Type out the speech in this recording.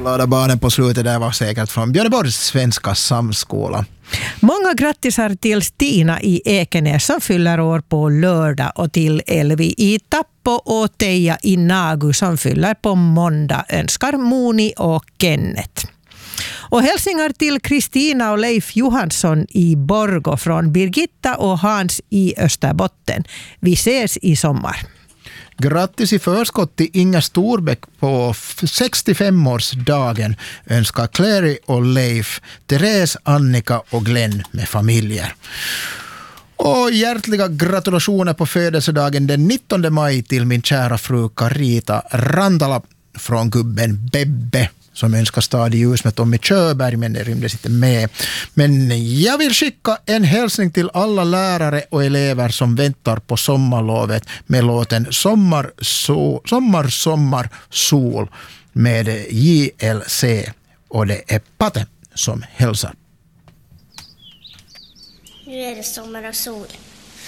Glada barnen på slutet där var säkert från Björneborgs svenska samskola. Många grattisar till Stina i Ekenäs som fyller år på lördag och till Elvi i Tappo och Teija i Nagu som fyller på måndag önskar Moni och Kenneth. Och hälsningar till Kristina och Leif Johansson i Borgå från Birgitta och Hans i Österbotten. Vi ses i sommar. Grattis i förskott till Inga Storbäck på 65-årsdagen önskar Clary och Leif, Therese, Annika och Glenn med familjer. Och hjärtliga gratulationer på födelsedagen den 19 maj till min kära fru Carita Rantala från gubben Bebbe som önskar stad i ljus med Tommy Köberg, men det rymdes inte med. Men jag vill skicka en hälsning till alla lärare och elever som väntar på sommarlovet med låten Sommar, sol med JLC. Och det är Patte som hälsar. Nu är det sommar och sol.